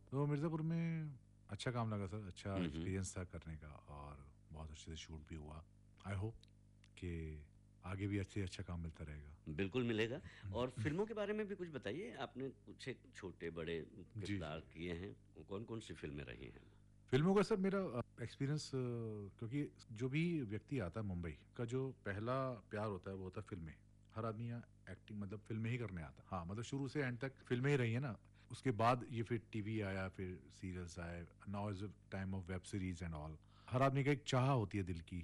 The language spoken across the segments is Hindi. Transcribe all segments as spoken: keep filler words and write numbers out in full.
तो मिर्ज़ापुर में अच्छा काम लगा सर, अच्छा हुँ, हुँ। एक्सपीरियंस था करने का और बहुत अच्छे से शूट भी हुआ। आई होप कि आगे भी अच्छे से अच्छा काम मिलता रहेगा। बिल्कुल मिलेगा। और फ़िल्मों के बारे में भी कुछ बताइए, आपने कुछ एक छोटे-बड़े जी, जी। किरदार किए हैं, कौन-कौन सी फ़िल्में रही हैं वो? फ़िल्मों का सर मेरा अ, एक्सपीरियंस क्योंकि जो भी व्यक्ति आता है मुंबई का जो पहला प्यार होता है वो होता है फ़िल्में। हर आदमी यहाँ एक्टिंग मतलब फ़िल्में ही करने आता है। हाँ, मतलब शुरू से एंड तक फ़िल्में ही रही है ना। उसके बाद ये फिर टीवी आया, फिर सीरियल्स आए, now is the time of web series and all. हर आदमी का एक चाह होती है दिल की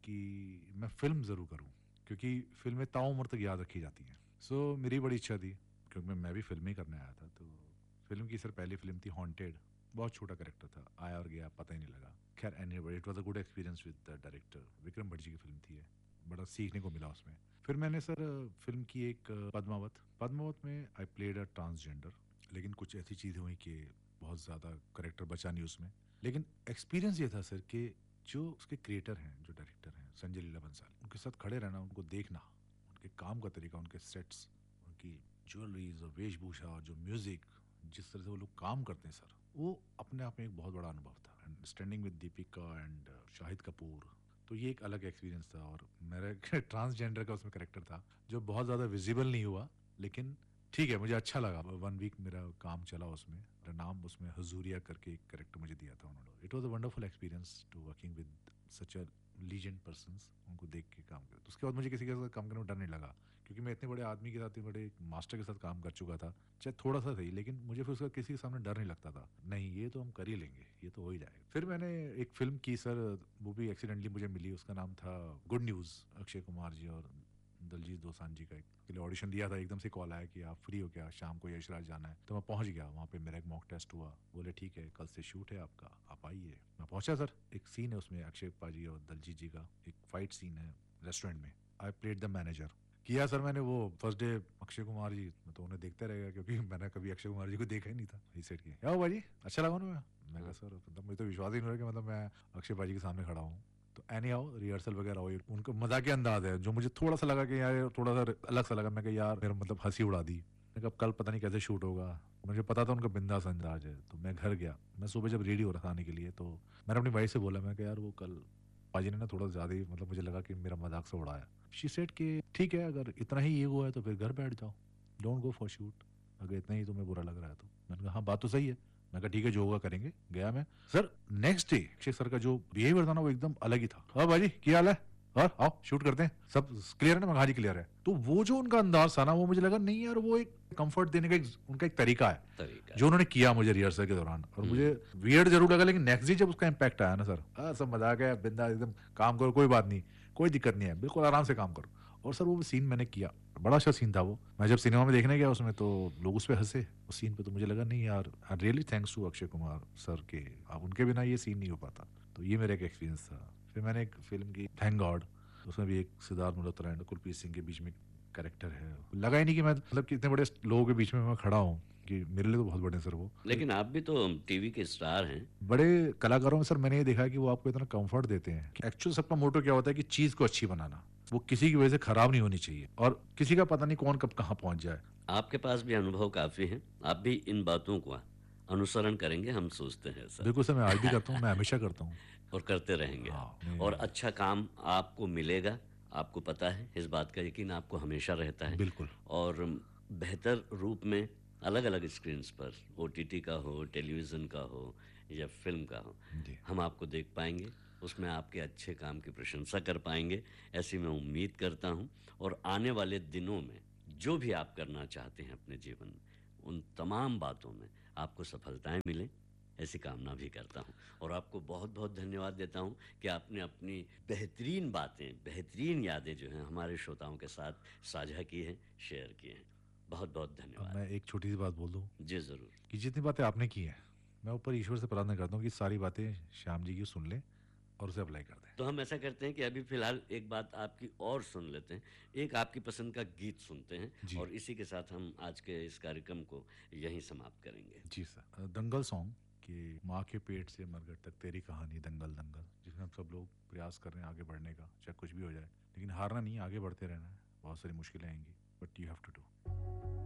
कि मैं फ़िल्म ज़रूर करूँ, क्योंकि फ़िल्में ताऊ-उम्र तक याद रखी जाती हैं। सो मेरी बड़ी इच्छा थी क्योंकि मैं भी फ़िल्में ही करने आया था, तो फ़िल्म की सर पहली फ़िल्म थी हॉन्टेड। बहुत छोटा कैरेक्टर था, आया और गया पता ही नहीं लगा। खैर anyway it was a good experience with the director Vikram Bhatt ji की फ़िल्म थी ये, बड़ा सीखने को मिला उसमें। फिर मैंने सर फ़िल्म की एक अ, पद्मावत। पद्मावत में आई प्लेड अ ट्रांसजेंडर, लेकिन कुछ ऐसी चीज़ें हुई कि बहुत ज़्यादा कैरेक्टर बचा नहीं उसमें। लेकिन एक्सपीरियंस ये था सर कि जो उसके क्रिएटर हैं, जो डायरेक्टर हैं संजय लीला बंसाल, उनके साथ खड़े रहना, उनको देखना, उनके काम का तरीका, उनके सेट्स, उनकी ज्वेलरीज़ और वेशभूषा और जो म्यूज़िक, जिस तरह से वो लोग काम करते हैं सर, वो अपने आप में एक बहुत बड़ा अनुभव था। And standing with Deepika and Shahid Kapoor, तो ये एक अलग एक्सपीरियंस था। और मेरा एक ट्रांसजेंडर का उसमें कैरेक्टर था जो बहुत ज़्यादा विजिबल नहीं हुआ, लेकिन ठीक है, मुझे अच्छा लगा। वन वीक मेरा काम चला उसमें। मेरा नाम उसमें हजूरिया करके एक कैरेक्टर मुझे दिया था उन्होंने। It was a wonderful experience to working with such a legend persons, उनको देख के काम किया। तो उसके बाद मुझे किसी के साथ काम करने में डर नहीं लगा, क्योंकि मैं इतने बड़े आदमी के साथ, इतने बड़े मास्टर के साथ काम कर चुका था। चाहे थोड़ा सा सही, लेकिन मुझे फिर उसका किसी के सामने डर नहीं लगता था। नहीं, ये तो हम कर ही लेंगे, ये तो हो ही जाएगा। फिर मैंने एक फिल्म की सर, वो भी एक्सीडेंटली मुझे मिली। उसका नाम था गुड न्यूज़, अक्षय कुमार जी और दलजीत दोसांझ जी का। एक के लिए ऑडिशन दिया था, एकदम से कॉल आया कि आप फ्री हो क्या, शाम को यशराज जाना है। तो मैं पहुंच गया वहाँ पे, मेरा एक मॉक टेस्ट हुआ। बोले ठीक है, कल से शूट है आपका, आप आइए। मैं पहुंचा सर। एक सीन है उसमें अक्षय पाजी और दलजीत जी का, एक फाइट सीन है रेस्टोरेंट में। I played the manager. किया सर मैंने वो फर्स्ट डे। अक्षय कुमार जी, मैं तो उन्हें देखते रहेगा क्योंकि मैंने कभी अक्षय कुमार जी को देखा ही नहीं था। ही सेट किया, क्या हो भाजी, अच्छा लगा उन्हें? मैं कहा हाँ। सर, मतलब मुझे तो विश्वास ही नहीं हो रहा कि मतलब मैं अक्षय भाजी के सामने खड़ा हूँ। तो एनी हाउ रिहर्सल वगैरह हुई, उनका मजाकिया अंदाज है जो मुझे थोड़ा सा लगा कि यार ये थोड़ा सा अलग सा लगा। मैं कहा यार मेरा मतलब हंसी उड़ा दी। मैं कहा अब कल पता नहीं कैसे शूट होगा। मुझे पता था उनका बिंदास अंदाज है। तो मैं घर गया। मैं सुबह जब रेडी हो रहा था आने के लिए, तो मैंने अपनी वाइफ से बोला, मैं कहा यार वो कल पाजी ने ना थोड़ा ज़्यादा ही, मतलब मुझे लगा कि मेरा मजाक से उड़ाया। शी सेड कि ठीक है, अगर इतना ही ये हुआ है तो फिर घर बैठ जाओ, डोंट गो फॉर शूट, अगर इतना ही तुम्हें बुरा लग रहा है तो। मैंने कहा हाँ, बात तो सही है। मैं कहा ठीक है, जो होगा करेंगे। गया मैं sir. Next day Akshay sir का जो बिहेवियर था ना, वो एकदम अलग ही था। हाँ भाजी, क्या हाल है, और आओ शूट करते हैं, सब क्लियर है ना? मैं कहा, हाँ जी क्लियर है। तो वो जो उनका अंदाज था ना, वो मुझे लगा नहीं यार, वो एक कंफर्ट देने का एक, उनका एक तरीका है तरीका जो है। उन्होंने किया मुझे रिहर्सल के दौरान। और मुझे हुँ। वियर्ड जरूर लगा, लेकिन नेक्स्ट डे जब उसका इम्पैक्ट आया ना सर, हाँ सब मजाक है, बिंदास एकदम काम करो, कोई बात नहीं, कोई दिक्कत नहीं है, बिल्कुल आराम से काम करो। और सर वो सीन मैंने किया, बड़ा अच्छा सीन था वो। मैं जब सिनेमा में देखने गया उसमें, तो लोग उस पर हंसे उस सीन पे। तो मुझे लगा नहीं यार, really thanks to Akshay Kumar sir के, अब उनके बिना ये सीन नहीं हो पाता। तो ये मेरा एक एक्सपीरियंस था। फिर मैंने एक फिल्म की थैंक गॉड, उसमें भी एक सिद्धार्थ मल्होत्रा एंड कुलप्रीत सिंह के बीच में कैरेक्टर है। लगा ही नहीं कि मैं मतलब कि इतने बड़े लोगों के बीच में मैं खड़ा हूँ, कि मेरे लिए तो बहुत बड़े हैं सर वो। लेकिन आप भी तो टीवी के स्टार हैं। बड़े कलाकारों में सर मैंने ये देखा है कि वो आपको इतना कंफर्ट देते हैं कि एक्चुअल सबका मोटो क्या होता है कि चीज को अच्छी बनाना, वो किसी की वजह से खराब नहीं होनी चाहिए, और किसी का पता नहीं कौन कब कहाँ पहुंच जाए। आपके पास भी अनुभव काफ़ी हैं। आप भी इन बातों का अनुसरण करेंगे, हम सोचते हैं ऐसा। बिल्कुल सर, मैं आज भी करता हूँ, मैं हमेशा करता हूँ। और करते रहेंगे हाँ, आप। और मैं अच्छा काम आपको मिलेगा, आपको पता है, इस बात का यकीन आपको हमेशा रहता है। बिल्कुल। और बेहतर रूप में अलग-अलग स्क्रीन्स पर, ओटीटी का हो, टेलीविज़न का हो या फ़िल्म का हो, जी। हम आपको देख पाएँगे, उसमें आपके अच्छे काम की प्रशंसा कर पाएँगे, ऐसी मैं उम्मीद करता हूँ। और आने वाले दिनों में जो भी आप करना चाहते हैं अपने जीवन में, उन तमाम बातों में आपको सफलताएँ मिलें, ऐसी कामना भी करता हूँ। और आपको बहुत-बहुत धन्यवाद देता हूँ कि आपने अपनी बेहतरीन बातें, बेहतरीन यादें जो हैं हमारे श्रोताओं के साथ साझा की हैं, शेयर की हैं। बहुत-बहुत अब धन्यवाद। मैं एक छोटी सी बात बोल दूं, जी, ज़रूर। कि जितनी बातें आपने की हैं, मैं ऊपर ईश्वर से प्रार्थना करता हूँ कि सारी बातें श्याम जी की सुन लें और उसे अप्लाई कर दें। तो हम ऐसा करते हैं कि अभी फ़िलहाल एक बात आपकी और सुन लेते हैं। एक आपकी पसंद का गीत सुनते हैं जी। और इसी के साथ हम आज के इस कार्यक्रम को यहीं समाप्त करेंगे। जी सर, अ, दंगल सॉन्ग कि माँ के पेट से मरघट तक तेरी कहानी दंगल दंगल, जिसमें हम सब लोग प्रयास कर रहे हैं आगे बढ़ने का, चाहे कुछ भी हो जाए, लेकिन हारना नहीं है, आगे बढ़ते रहना है। बहुत सारी मुश्किलें आएंगी, but you have to do.